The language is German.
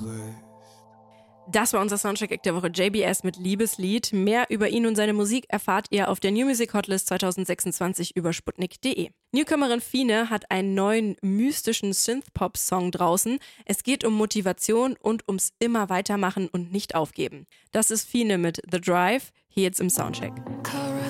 Das war unser Soundcheck der Woche, JBS mit Liebeslied. Mehr über ihn und seine Musik erfahrt ihr auf der New Music Hotlist 2026 über sputnik.de. Newcomerin Fine hat einen neuen mystischen Synth-Pop-Song draußen. Es geht um Motivation und ums immer weitermachen und nicht aufgeben. Das ist Fine mit The Drive, hier jetzt im Soundcheck.